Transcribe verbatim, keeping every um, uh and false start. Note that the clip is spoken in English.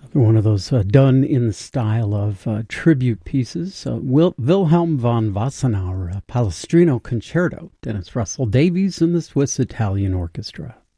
One of those uh, done in the style of uh, tribute pieces. Uh, Wil- Wilhelm von Wassenaar, uh, Palestrino Concerto, Dennis Russell Davies and the Swiss Italian Orchestra.